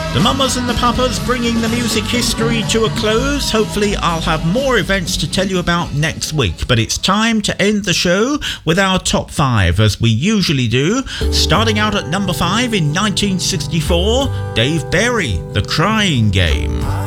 The Mamas and the Papas bringing the music history to a close. Hopefully I'll have more events to tell you about next week, but it's time to end the show with our top 5 as we usually do. Starting out at number 5 in 1964, Dave Berry, The Crying Game.